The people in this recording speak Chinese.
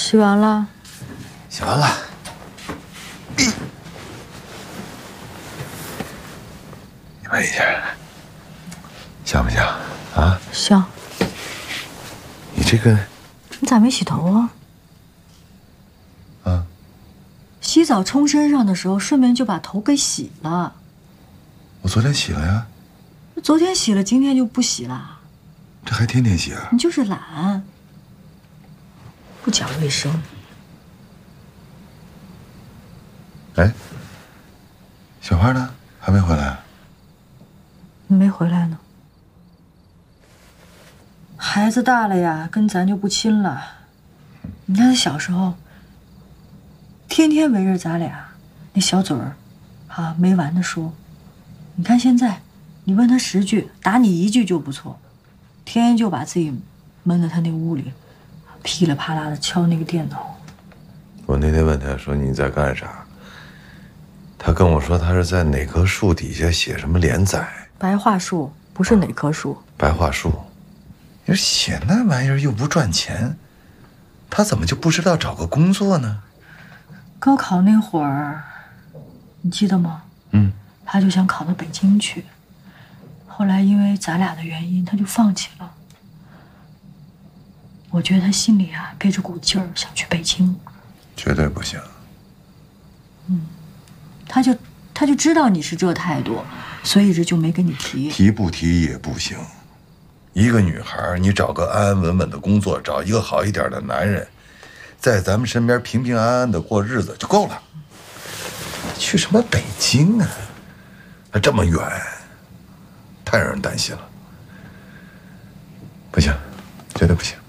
洗完了。 洗完了。你闻一下，香不香啊？ 香。 你这个， 你咋没洗头啊？ 啊？ 洗澡冲身上的时候，顺便就把头给洗了。 我昨天洗了呀。 昨天洗了，今天就不洗了。 这还天天洗啊？ 你就是懒，不讲卫生。 哎，小花呢？还没回来？ 没回来呢。孩子大了呀，跟咱就不亲了。你看他小时候，天天围着咱俩，那小嘴儿，啊，没完的说。你看现在，你问他10句，打你1句就不错，天天就把自己闷在他那屋里，噼里啪啦的敲那个电脑。 我那天问他说你在干啥，他跟我说他是在哪棵树底下写什么连载。 白桦树不是哪棵树？ 白桦树。你说写那玩意儿又不赚钱，他怎么就不知道找个工作呢？ 高考那会儿，你记得吗？他就想考到北京去，后来因为咱俩的原因，他就放弃了。我觉得他心里啊憋着股劲儿，想去北京。 绝对不行。 他就知道你是这态度，所以一直就没跟你提。 提不提也不行。一个女孩，你找个安安稳稳的工作，找一个好一点的男人，在咱们身边平平安安的过日子就够了。去什么北京啊？还这么远，太让人担心了。不行，绝对不行。